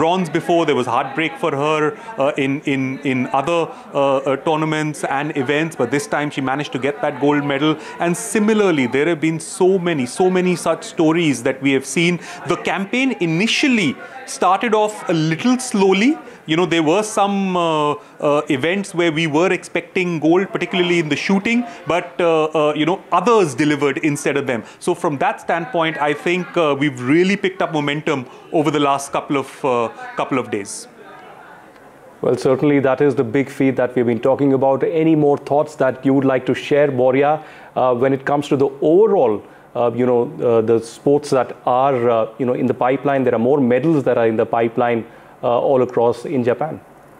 bronze before. There was heartbreak for her in other tournaments and events, but this time she managed to get that gold medal. And similarly, there have been so many such stories that we have seen. The campaign initially started off a little slowly. You know, there were some events where we were expecting gold, particularly in the shooting, but you know, others delivered instead of them. So from that standpoint, I think we've really picked up momentum over the last couple of days. Well, certainly that is the big feat that we've been talking about. Any more thoughts that you would like to share, Boria, when it comes to the overall, you know, the sports that are, you know, in the pipeline? There are more medals that are in the pipeline all across in Japan.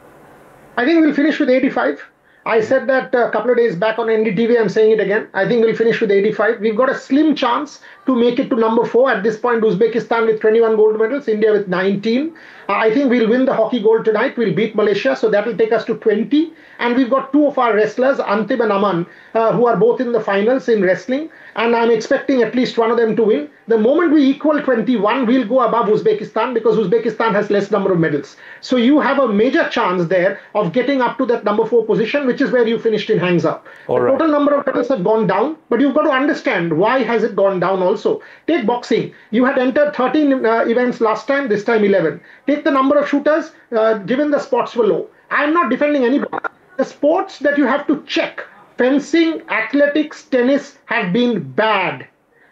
I think we'll finish with 85. I said that a couple of days back on NDTV. I'm saying it again. I think we'll finish with 85. We've got a slim chance to make it to number 4. At this point, Uzbekistan with 21 gold medals, India with 19. I think we'll win the hockey gold tonight. We'll beat Malaysia, so that will take us to 20. And we've got 2 of our wrestlers, Antib and Aman, who are both in the finals in wrestling. And I'm expecting at least one of them to win. The moment we equal 21, we'll go above Uzbekistan, because Uzbekistan has less number of medals. So you have a major chance there of getting up to that number 4 position, which is where you finished in Hangzhou. The total number of medals have gone down, but you've got to understand why has it gone down also. Take boxing. You had entered 13 events last time, this time 11. Take the number of shooters, given the spots were low. I'm not defending anybody. The sports that you have to check, fencing, athletics, tennis, have been bad.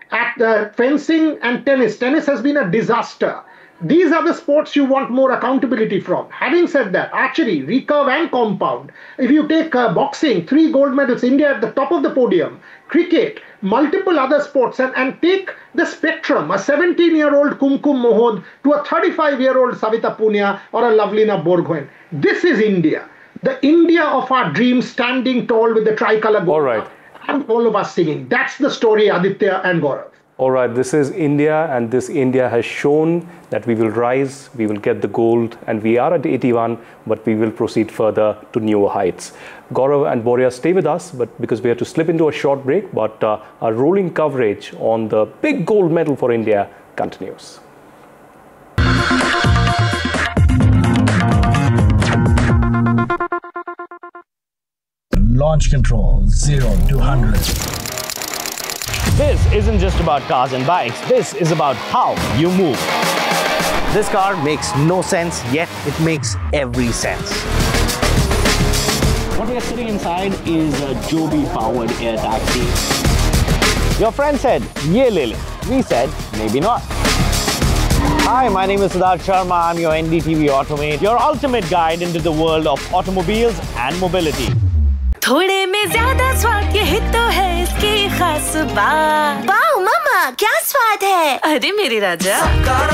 At fencing and tennis has been a disaster. These are the sports you want more accountability from. Having said that, archery, recurve and compound. If you take boxing, 3 gold medals, India at the top of the podium. Cricket, multiple other sports, and take the spectrum, a 17-year-old Kumkum Mohod to a 35-year-old Savita Punia or a Lavlina Borgohain. This is India. The India of our dreams, standing tall with the tricolor gold. All right. And all of us singing. That's the story, Aditya and Gaurav. All right, this is India, and this India has shown that we will rise, we will get the gold, and we are at 81, but we will proceed further to newer heights. Gaurav and Boria, stay with us, but because we have to slip into a short break, but our rolling coverage on the big gold medal for India continues. Launch control, 0 to 100. This isn't just about cars and bikes. This is about how you move. This car makes no sense, yet it makes every sense. What we are sitting inside is a Joby-powered air taxi. Your friend said, "Ye le le." We said, maybe not. Hi, my name is Siddharth Sharma. I'm your NDTV Automate, your ultimate guide into the world of automobiles and mobility. थोड़े में ज्यादा स्वाद यही तो है इसकी खास बात। वाओ मामा, क्या स्वाद है? अरे मेरे राजा।